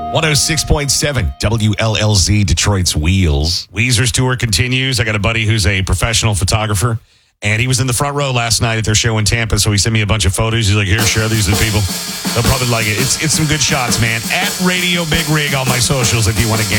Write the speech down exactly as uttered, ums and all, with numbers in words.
one oh six point seven W L L Z, Detroit's Wheels. Weezer's tour continues. I got a buddy who's a professional photographer, and he was in the front row last night at their show in Tampa, so he sent me a bunch of photos. He's like, here, share these with people. They'll probably like it. It's, it's some good shots, man. At Radio Big Rig on my socials if you want to game.